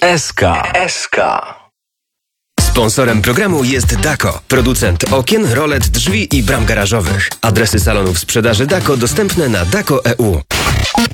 SK. Sponsorem programu jest Dako, producent okien, rolet, drzwi i bram garażowych. Adresy salonów sprzedaży Dako dostępne na dako.eu.